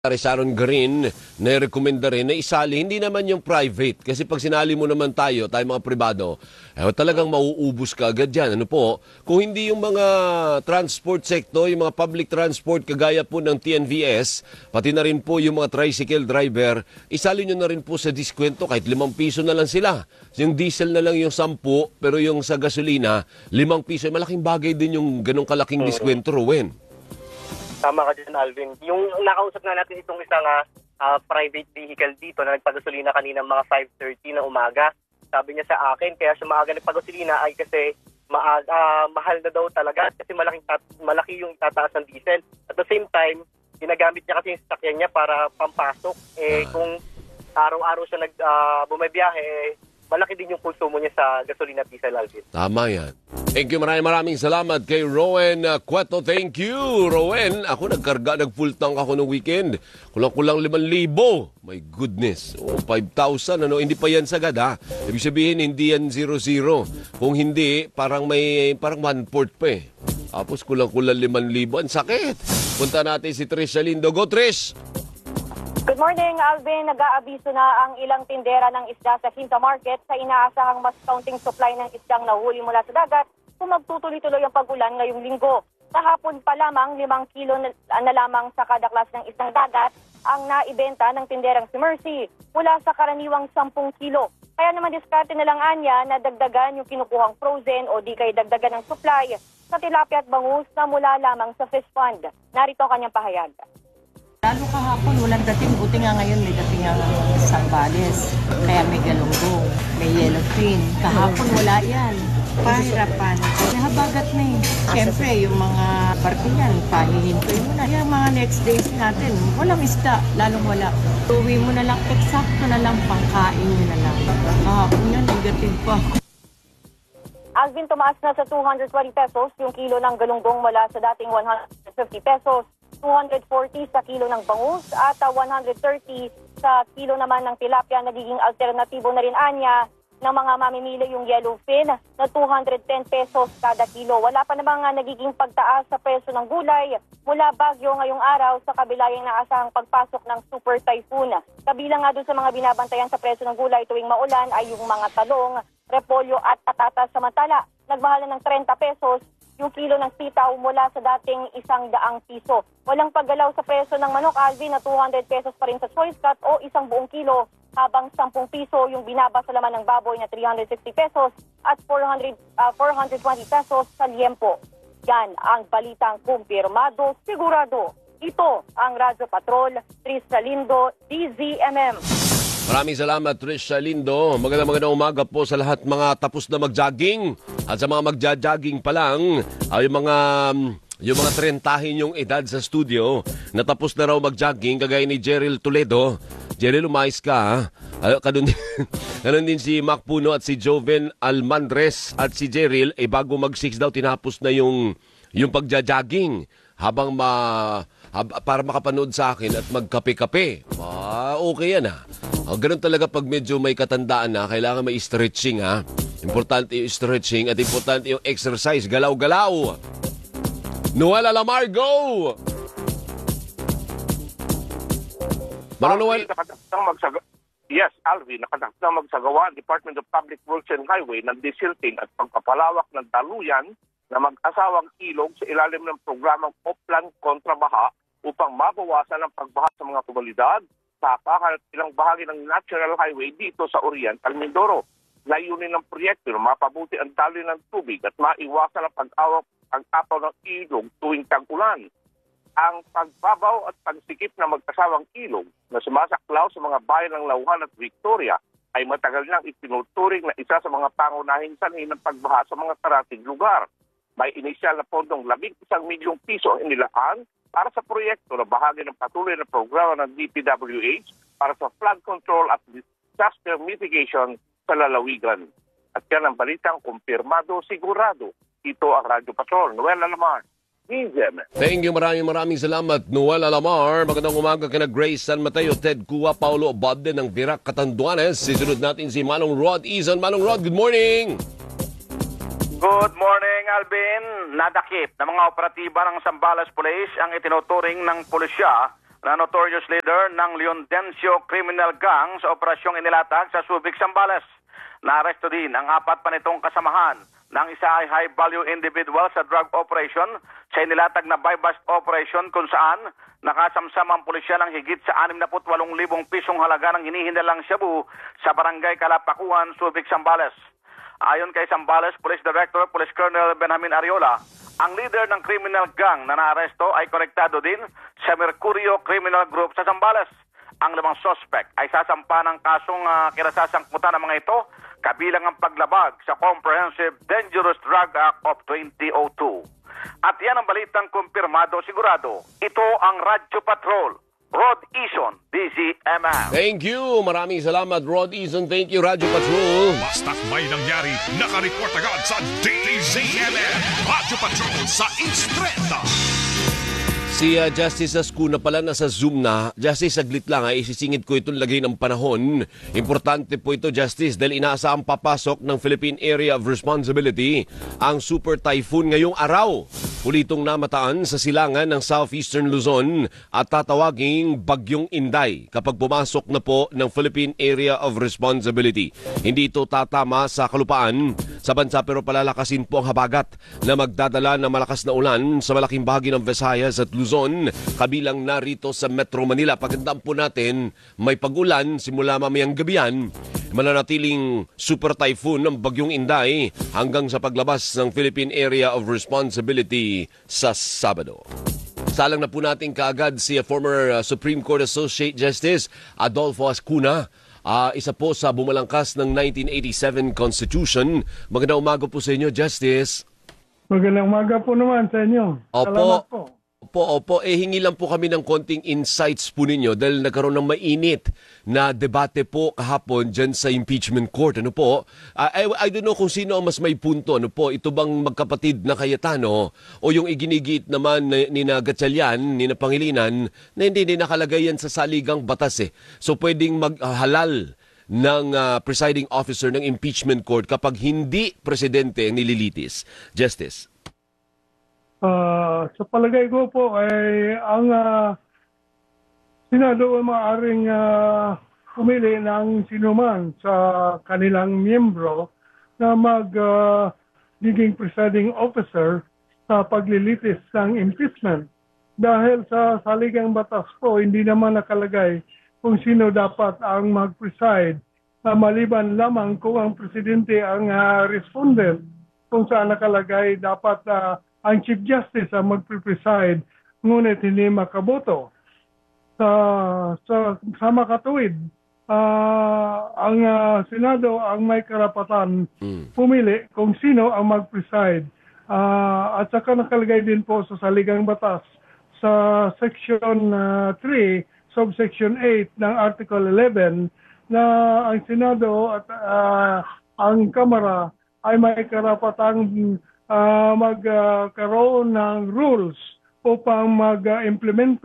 Sharon Green na-recommenda rin na isali, hindi naman yung private. Kasi pag sinali mo naman tayo mga pribado, talagang mauubos ka agad yan. Ano po? Kung hindi yung mga transport sector, yung mga public transport kagaya po ng TNVS, pati na rin po yung mga tricycle driver, isali nyo na rin po sa diskwento kahit 5 piso na lang sila. Yung diesel na lang yung 10, pero yung sa gasolina, 5 piso. Malaking bagay din yung ganong kalaking diskwento, Rowen. Tama ka dyan, Alvin. Yung nakausap na natin itong isang private vehicle dito na nagpagasolina kanina mga 5:30 na umaga. Sabi niya sa akin, kaya siya maaga nagpagasolina ay kasi mahal na daw talaga kasi malaki yung tataas ng diesel. At the same time, ginagamit niya kasi yung sasakyan niya para pampasok. Kung araw-araw siya bumabiyahe, malaki din yung konsumo niya sa gasolina at diesel, Alvin. Tama yan. Thank you, maraming salamat kay Rowen Cueto. Thank you, Rowen. Ako nag-full tank ako ng weekend. Kulang-kulang 5,000. My goodness. 5,000. Hindi pa yan sagad, ha? Ibig sabihin, hindi yan 0-0. Kung hindi, parang 1/4 pa eh. Tapos kulang-kulang 5,000. Ang sakit. Punta natin si Trish Salindo. Go, Trish! Good morning, Alvin. Nag-aabiso na ang ilang tindera ng isda sa Quinta Market sa inaasahang mas kaunting supply ng isdang nahuli mula sa dagat kung magtutuloy-tuloy ang pag-ulan ngayong linggo. Kahapon pa lamang 5 kilo na lamang sa kada klas ng isdang dagat ang naibenta ng tinderang si Mercy mula sa karaniwang 10 kilo. Kaya naman diskarte na lang anya na dagdagan yung kinukuhang frozen o di kay dagdagan ng supply sa tilapia at bangus na mula lamang sa fish fund. Narito ang kanyang pahayag. Lalo kahapon, walang dating. Buti nga ngayon may dating ang Sambales. Kaya may galunggong, may yellowfin. Kahapon wala yan. Pahirapan. Nahabagat na eh. Siyempre, yung mga barko yan, pahihintoy mo na. Yung mga next days natin, walang isda, lalong wala. Uwi mo na lang, eksakto na lang, pangkain mo na lang. Kahapon yan, negative pa. Alvin, tumaas na sa 220 pesos yung kilo ng galunggong mula sa dating 150 pesos. 240 sa kilo ng bangus at 130 sa kilo naman ng tilapia. Nagiging alternatibo na rin anya ng mga mamimili yung yellowfin na 210 pesos kada kilo. Wala pa namang nagiging pagtaas sa presyo ng gulay mula Baguio ngayong araw sa kabila yung naasahang pagpasok ng super typhoon. Kabilang nga doon sa mga binabantayan sa presyo ng gulay tuwing maulan ay yung mga talong, repolyo at patatas. Samantala, nagmahal na ng 30 pesos yung kilo ng sitaw mula sa dating 100 piso. Walang paggalaw sa presyo ng manok, Alvin, na 200 pesos pa rin sa choice cut o isang buong kilo, habang 10 piso yung binaba sa laman ng baboy na 360 pesos at 420 pesos sa liempo. Yan ang balitang kumpirmado, sigurado. Ito ang Radyo Patrol, Trish Salindo, DZMM. Maraming salamat, Trish Salindo. Magandang umaga po sa lahat mga tapos na mag-jogging. At sa mga magja-jogging pa lang, yung mga trentahin yung edad sa studio, natapos na raw mag-jogging, kagaya ni Jeril Toledo. Jeril, umayos ka, ha? Ganun din si Mac Puno at si Joven Almandres at si Jeril, bago mag-6 daw, tinapos na yung pagja-jogging habang para makapanood sa akin at magkape-kape. Okay yan, ha? Ganun talaga pag medyo may katandaan na, kailangan may stretching, ha? Importante yung stretching at importante yung exercise. Galaw-galaw. Noel Alamar, go! Noel. Yes, Alvin, nakatakdang magsagawa ang Department of Public Works and Highway ng desilting at pagpapalawak ng daluyan na mag-asawang ilog sa ilalim ng programang Oplan kontra Baha upang mabawasan ang pagbaha sa mga komunidad sa ilang bahagi ng National Highway dito sa Oriental Mindoro. Layunin ng proyekto na mapabuti ang daloy ng tubig at maiwasan ang pag-apaw ng ilog tuwing tag-ulan. Ang pagbabaw at pagsikip na mag-asawang ilog na sumasaklaw sa mga bayan ng Lauhan at Victoria ay matagal nang itinuturing na isa sa mga pangunahing sanhi ng pagbaha sa mga karatig lugar. May inisyal na pondong 11 milyong piso ang inilaan para sa proyekto na bahagi ng patuloy na programa ng DPWH para sa flood control at disaster mitigation sa lalawigan. At yan ang balitang kumpirmado, sigurado. Ito ang Radyo Patrol. Noel Alamar, DZMM. Thank you, maraming salamat, Noel Alamar. Magandang umaga kina Grace San Mateo, Ted Kua, Paulo Obadde ng Virac, Catanduanes. Sisunod natin si Manong Rod Izan. Manong Rod, good morning! Good morning, Alvin. Nadakip ng mga operatiba ng Zambales Police ang itinuturing ng pulisya na notorious leader ng Leondencio Criminal Gang sa operasyong inilatag sa Subic, Zambales. Naaresto din ang 4 pa nitong kasamahan. Nang isa ay high-value individual sa drug operation sa inilatag na buy-bust operation kung saan nakasamsam ang pulisya ng higit sa 68,000 pisong halaga ng hinihinalang shabu sa barangay Kalapakuan, Subic, Zambales. Ayon kay Zambales Police Director, Police Colonel Benjamin Ariola, ang leader ng criminal gang na naaresto ay konektado din sa Mercurio Criminal Group sa Zambales. Ang 5 suspect ay sasampa ng kasong kinasasangkutan ng mga ito, kabilang ang paglabag sa Comprehensive Dangerous Drug Act of 2002. At yan ang balitang kumpirmado sigurado. Ito ang Radyo Patrol. Rod Ison, DZMM. Thank you. Maraming salamat, Rod Eason. Thank you, Radyo Patrol. Basta't may nangyari, nakareport agad sa DZMM. Radyo Patrol sa Instreta. Si Justice Ascuna pala nasa Zoom na. Justice, saglit lang isisingit ko itong lagay ng panahon. Importante po ito, Justice, dahil inaasahang papasok ng Philippine Area of Responsibility ang Super Typhoon ngayong araw. Ulitong namataan sa silangan ng Southeastern Luzon at tatawaging Bagyong Inday kapag pumasok na po ng Philippine Area of Responsibility. Hindi ito tatama sa kalupaan sa bansa pero palalakasin po ang habagat na magdadala ng malakas na ulan sa malaking bahagi ng Visayas at Luzon, kabilang narito sa Metro Manila. Pagandaan po natin, may pag-ulan simula mamayang gabihan. Mananatiling super typhoon ng Bagyong Inday hanggang sa paglabas ng Philippine Area of Responsibility sa Sabado. Salang na po natin kaagad si former Supreme Court Associate Justice Adolfo Ascuna. Isa po sa bumalangkas ng 1987 Constitution. Magandang umaga po sa inyo, Justice. Magandang umaga po naman sa inyo. Salamat po. Opo. Hingi lang po kami ng konting insights po ninyo dahil nagkaroon ng mainit na debate po kahapon dyan sa impeachment court. Ano po? I don't know kung sino ang mas may punto. Ano po? Ito bang magkapatid na Cayetano o yung iginigiit naman ni na Gatchalian, ni na Pangilinan na hindi nakalagay yan sa saligang batas eh. So pwedeng maghalal ng presiding officer ng impeachment court kapag hindi presidente ang nililitis. Justice. Sa palagay ko po ay ang Senado ay maaaring pumili ng sinuman sa kanilang miyembro na magiging presiding officer sa paglilitis ng impeachment. Dahil sa saligang batas po, hindi naman nakalagay kung sino dapat ang mag-preside maliban lamang kung ang presidente ang respondent, kung saan nakalagay dapat ang Chief Justice ang magpre-preside, ngunit hindi makaboto. Sa makatuwid, ang Senado ang may karapatan pumili kung sino ang mag-preside. At saka nakalagay din po sa saligang batas sa Section 3, Subsection 8 ng Article 11 na ang Senado at ang Kamara ay may karapatang magkaroon ng rules upang mag-implement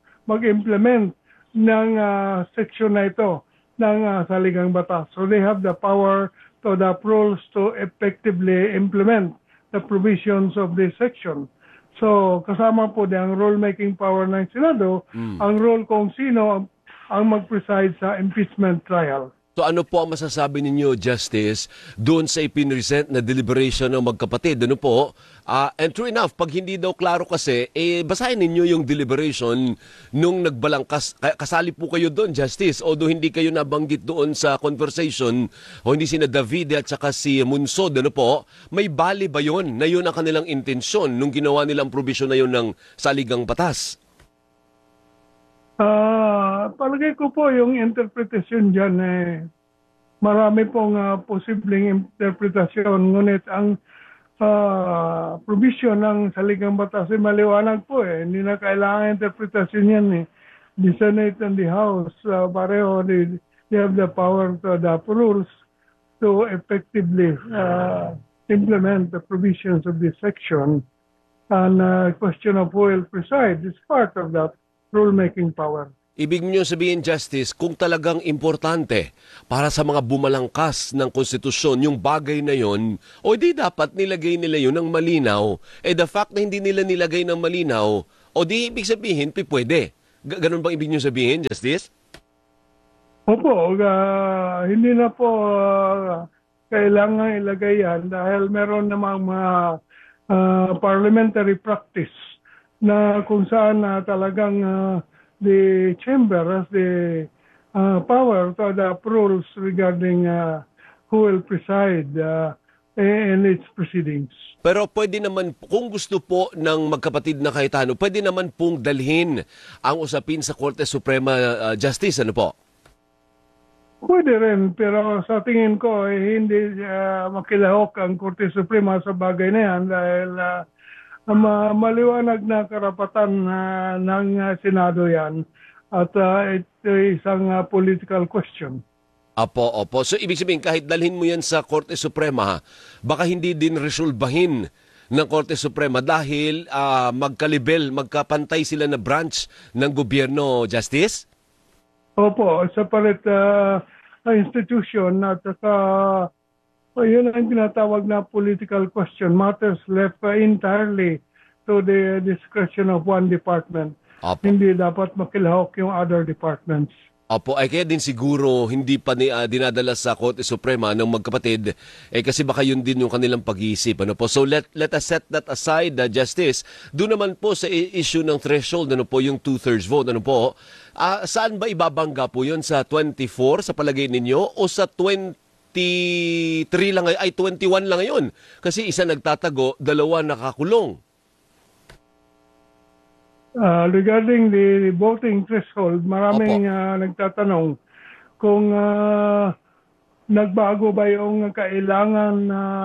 ng section na ito ng saligang batas. So they have the power to adopt rules to effectively implement the provisions of this section. So kasama po ang rule-making power ng Senado, ang role kung sino ang mag-preside sa impeachment trial. So ano po ang masasabi ninyo, Justice, doon sa ipinresent na deliberation ng magkapatid? Ano po? And true enough, pag hindi daw klaro kasi, basahin ninyo yung deliberation nung nagbalangkas. Kasali po kayo doon, Justice, although hindi kayo nabanggit doon sa conversation, o hindi sina Davide at saka si Munsod, ano po? May bali ba yun na yun ang kanilang intensyon nung ginawa nilang provision na yun ng saligang batas? Palagay ko po yung interpretasyon dyan marami pong posibleng interpretasyon, ngunit ang provision ng saligang batas ay maliwanag po hindi na kailangan interpretasyon yan The Senate and the House pareho they have the power to adopt rules to effectively implement the provisions of this section, and question of who will preside is part of that rulemaking power. Ibig niyo sabihin, Justice, kung talagang importante para sa mga bumalangkas ng konstitusyon yung bagay na yon, o di dapat nilagay nila yun ng malinaw. The fact na hindi nila nilagay ng malinaw, o di ibig sabihin, pwede. Ganun bang ibig niyo sabihin, Justice? Opo, hindi na po kailangan ilagay yan dahil meron namang mga parliamentary practice na kung saan talagang the chamber has the power to adopt rules regarding who will preside in its proceedings. Pero pwede naman, kung gusto po ng magkapatid na Cayetano, pwede naman pong dalhin ang usapin sa Korte Suprema Justice, ano po? Pwede rin, pero sa tingin ko hindi makilahok ang Korte Suprema sa bagay na yan dahil maliwanag na karapatan ng Senado yan at ito isang political question. Opo. So, ibig sabihin, kahit dalhin mo yan sa Korte Suprema, baka hindi din resolbahin ng Korte Suprema dahil magkapantay sila na branch ng gobyerno, Justice? Opo, separate institution at yun ang tinatawag na political question. Matters left entirely to the discretion of one department. Opo. Hindi dapat makilahok yung other departments. Opo, ay kaya din siguro hindi pa dinadala sa Korte Suprema ng magkapatid kasi baka yun din yung kanilang pag-iisip. Ano po? So let us set that aside, Justice. Doon naman po sa issue ng threshold, ano po, yung 2/3 vote, ano po, saan ba ibabangga po yun? Sa 24 sa palagay ninyo o sa 23 lang, 21 lang ngayon? Kasi isa nagtatago, dalawa nakakulong. Regarding the voting threshold, maraming nagtatanong kung nagbago ba yung kailangan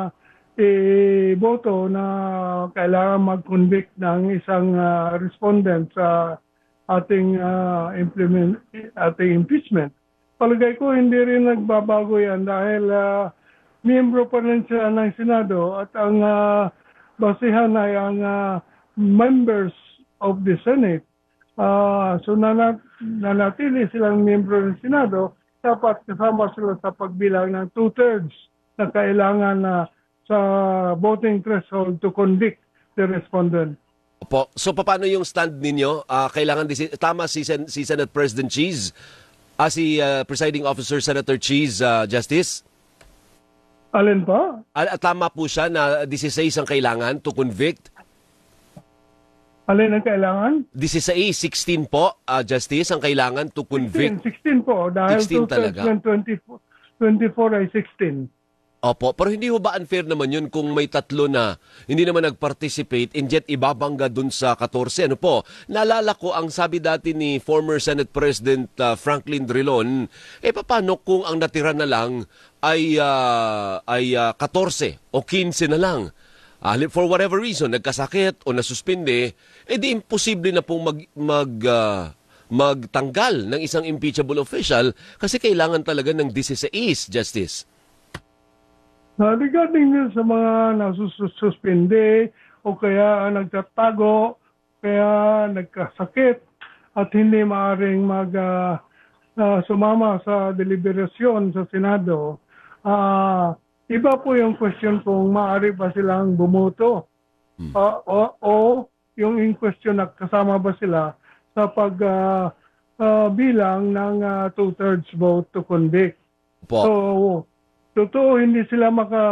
i-boto na kailangan mag-convict ng isang respondent sa ating impeachment. Palagay ko hindi rin nagbabago yan dahil miyembro pa rin sila ng Senado at ang basihan ay ang members of the Senate. So nanatili silang miyembro ng Senado, dapat kasama sila sa pagbilang ng 2/3 na kailangan sa voting threshold to convict the respondent. Opo. So paano yung stand ninyo? Kailangan tama si Senate President Cheese, si Presiding Officer Senator Cheese, Justice? Alin pa? Tama po siya na 16 ang kailangan to convict? Alin ang kailangan? 16 po, Justice, ang kailangan to convict. 16 po, dahil 16 talaga. 24 ay 16. Opo, pero hindi ho ba unfair naman yun kung may tatlo na hindi naman nag-participate and yet ibabangga dun sa 14? Ano po? Naalala ko ang sabi dati ni former Senate President Franklin Drilon, paano kung ang natira na lang ay 14 o 15 na lang? For whatever reason, nagkasakit o nasuspinde, di imposible na pong magtanggal ng isang impeachable official kasi kailangan talaga ng 16, Justice. Regarding din sa mga nasususpinde o kaya nagtatago, kaya nagkasakit at hindi maaaring sumama sa deliberasyon sa Senado, iba po yung question kung maaari ba silang bumoto o yung in question na kasama ba sila sa pagbilang ng 2/3 vote to convict. So, totoo hindi sila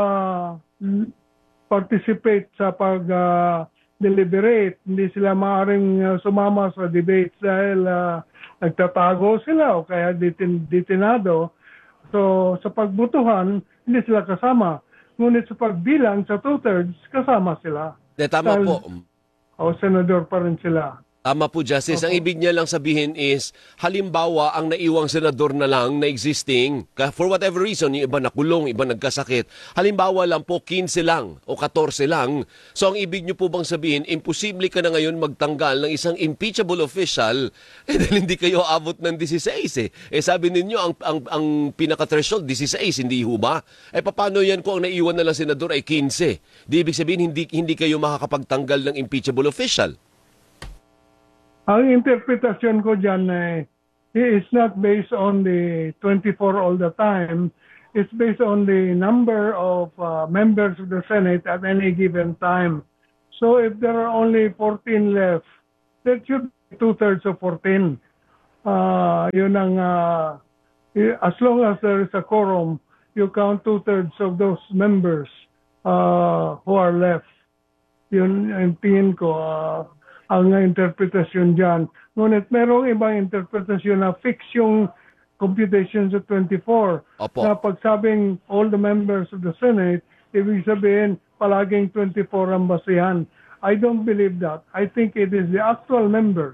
maka-participate sa pag-deliberate. Hindi sila maaaring sumama sa debates dahil nagtatago sila o kaya detinado. So, sa pagbutuhan, hindi sila kasama. Ngunit sa pagbilang sa 2/3, kasama sila. Tama po. O senador pa rin sila. Tama po, Justice. Ang ibig niya lang sabihin is, halimbawa, ang naiwang senador na lang na existing, for whatever reason, yung iba nakulong, iba nagkasakit, halimbawa lang po, 15 lang o 14 lang. So, ang ibig niyo po bang sabihin, imposible ka na ngayon magtanggal ng isang impeachable official dahil hindi kayo abot ng 16 sabi ninyo, ang pinaka-threshold, 16, hindi ho ba? Paano yan kung ang naiwan na lang senador ay 15? Di ibig sabihin, hindi kayo makakapagtanggal ng impeachable official? Ang interpretasyon ko dyan is not based on the 24 all the time. It's based on the number of members of the Senate at any given time. So if there are only 14 left, that should 2/3 of 14. Yun ang, as long as there is a quorum, you count 2/3 of those members who are left. Yun ang tingin ko ang interpretasyon dyan. Ngunit merong ibang interpretasyon na fix yung computation sa 24. Opo. Na pagsabing all the members of the Senate, ibig sabihin palaging 24 ang basihan. I don't believe that. I think it is the actual members.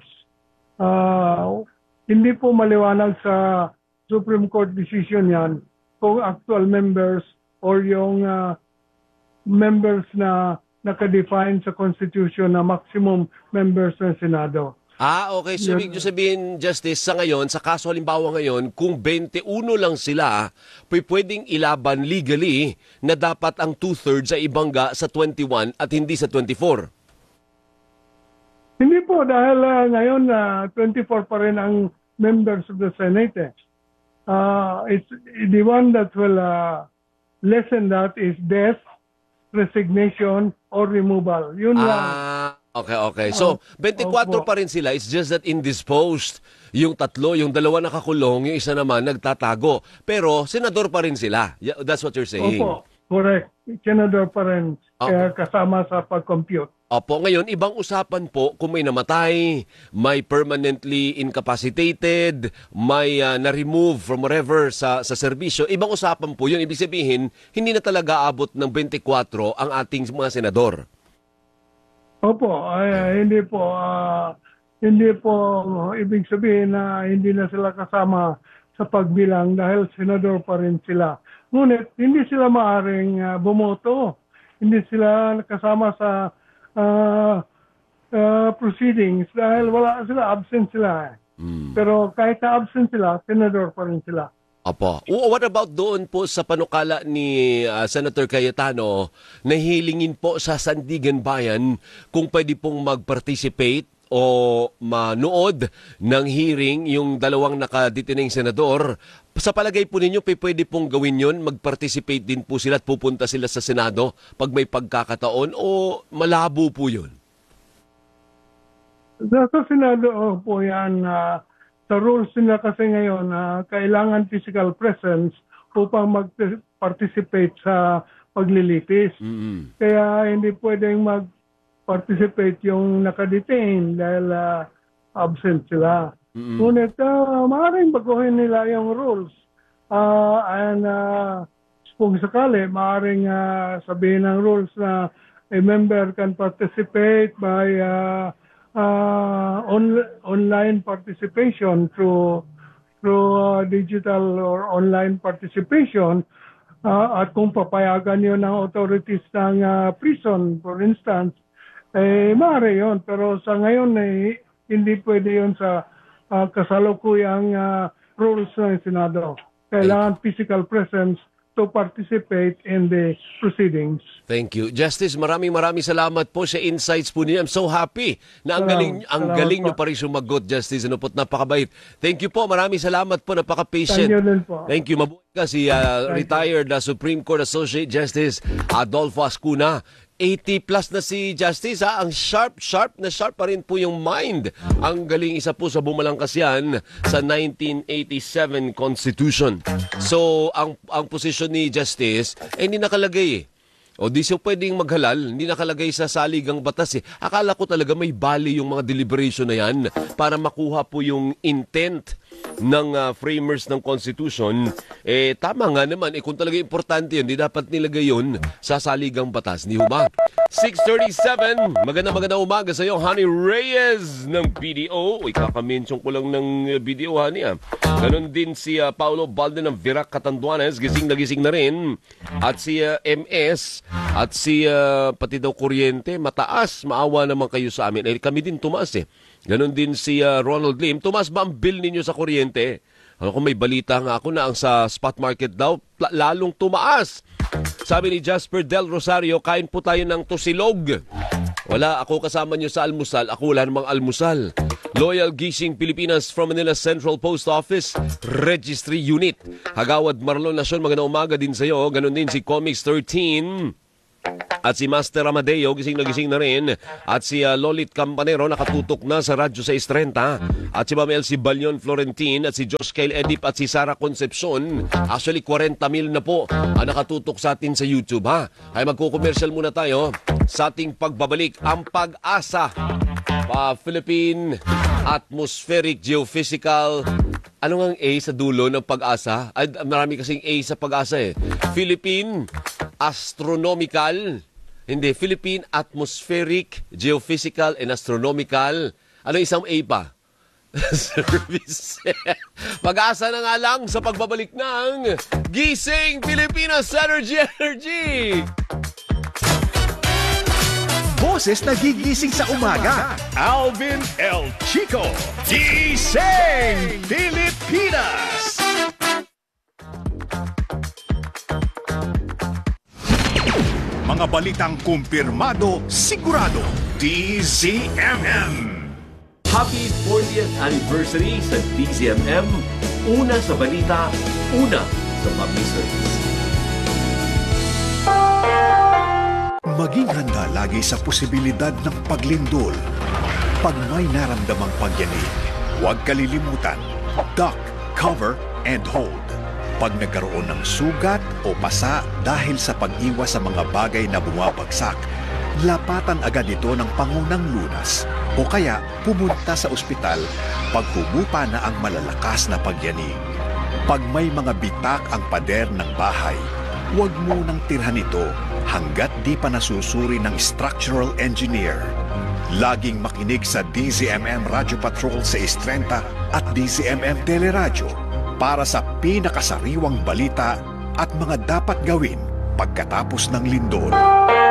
Hindi po maliwanag sa Supreme Court decision yan kung actual members or yung members na nakadefine sa Constitution na maximum members ng Senado. Okay. So, ibig sabihin, Justice, sa ngayon, sa kaso halimbawa ngayon, kung 21 lang sila, pwedeng ilaban legally na dapat ang 2/3 ay ibangga sa 21 at hindi sa 24. Hindi po, dahil ngayon 24 pa rin ang members of the Senate. It's the one that will lessen that is death, resignation, or removal. Yun lang. Okay. So, 24 pa rin sila. It's just that indisposed. Yung tatlo, yung dalawa nakakulong, yung isa naman nagtatago. Pero, senador pa rin sila. Yeah, that's what you're saying. Opo, correct. Senador pa rin kasama sa pag-compute. Opo, ngayon, ibang usapan po kung may namatay, may permanently incapacitated, may na-remove from wherever sa serbisyo. Ibang usapan po yun. Ibig sabihin, hindi na talaga abot ng 24 ang ating mga senador. Opo, hindi po ibig sabihin na hindi na sila kasama sa pagbilang dahil senador pa rin sila. Ngunit, hindi sila maaaring bumoto. Hindi sila kasama sa proceedings dahil wala sila, absent sila. Pero kahit na absent sila, senador pa rin sila. Opo. What about doon po sa panukala ni Senator Cayetano na hilingin po sa Sandigan Bayan kung pwede pong mag-participate o manood ng hearing yung dalawang nakadetining senador? Sa palagay po ninyo, pwede pong gawin yun? Mag-participate din po sila at pupunta sila sa Senado pag may pagkakataon o malabo po yun? Sa Senado po yan, sa rules nila kasi ngayon, kailangan physical presence upang mag-participate sa paglilitis. Kaya hindi pwedeng mag-participate yung nakadetain dahil absent sila. Ngunit maaaring baguhin nila yung rules. Kung sakali, maaaring sabihin ng rules na a member can participate by online participation through digital or online participation at kung papayagan yun ng authorities ng prison, for instance, maaari yun. Pero sa ngayon, hindi pwede yun sa kasalukuyang rules ng Senado. Kailangan physical presence to participate in the proceedings. Thank you. Justice, maraming salamat po sa insights po niyo. I'm so happy na ang galing niyo pa rin sumagot, Justice. Ano po't napakabait. Thank you po. Maraming salamat po. Napaka-patient. Thank you din po. Thank you. Mabuhay ka si retired Supreme Court Associate Justice Adolfo Ascuna. 80 plus na si Justice, ang sharp pa rin po yung mind. Ang galing, isa po sa bumalangkas yan sa 1987 Constitution. So, ang posisyon ni Justice, hindi nakalagay O di siya pwedeng maghalal, hindi nakalagay sa saligang batas eh. Akala ko talaga may bali yung mga deliberation na yan para makuha po yung intent ng framers ng Constitution. Eh tama nga naman, kung talaga importante yun, di dapat nilagay yun sa saligang batas. Di ba? 6:37, magandang umaga sa iyo, Honey Reyes ng BDO. Kakamention ko lang ng BDO, Honey. Ganon din si Paulo Balde ng Virac Catanduanes, gising na rin. At si MS at si pati daw kuryente, mataas. Maawa naman kayo sa amin. Kami din tumaas eh. Ganon din si Ronald Lim. Tumaas ba ang bill ninyo sa kuryente? Ako may balita nga ako na ang sa spot market daw, lalong tumaas. Sabi ni Jasper Del Rosario, kain po tayo ng tusilog. Wala, ako kasama nyo sa almusal. Ako wala namang almusal. Loyal Gising Pilipinas from Manila Central Post Office Registry Unit. Hagawad Marlon Nasyon, magandang umaga din sa iyo. Ganon din si Comics 13. At si Master Amadeo, gising na rin. At si Lolit Campanero, nakatutok na sa Radyo 630. At si Ma'am Elsie Balion Florentin, at si Josh Kyle Edip, at si Sara Concepcion. Actually, 40,000 na po ang nakatutok sa atin sa YouTube, ha? Ay magko-commercial muna tayo sa ating pagbabalik. Ang Pag-asa, Philippine Atmospheric Geophysical. Ano nga ang A sa dulo ng Pag-asa? Ay, marami kasing A sa Pag-asa eh. Philippine Astronomical. Hindi, Philippine Atmospheric, Geophysical, and Astronomical. Ano isang A pa? Service. Pag-asa na nga lang sa pagbabalik ng Gising Pilipinas Energy! Boses na gigising sa umaga. Alvin El Chico. Gising Pilipinas! Mga balitang kumpirmado, sigurado. DZMM. Happy 40th anniversary sa DZMM. Una sa balita, una sa public service. Maging handa lagi sa posibilidad ng paglindol. Pag may naramdamang pagyanig, huwag kalilimutan. Duck, cover, and hold. Pag nagkaroon ng sugat o pasa dahil sa pag-iwas sa mga bagay na bumabagsak, lapatan agad ito ng pangunang lunas o kaya pumunta sa ospital pag humupa na ang malalakas na pagyanig. Pag may mga bitak ang pader ng bahay, huwag munang tirhan ito hanggat di pa nasusuri ng structural engineer. Laging makinig sa DZMM Radio Patrol sa 630 at DZMM Teleradyo para sa pinakasariwang balita at mga dapat gawin pagkatapos ng lindol.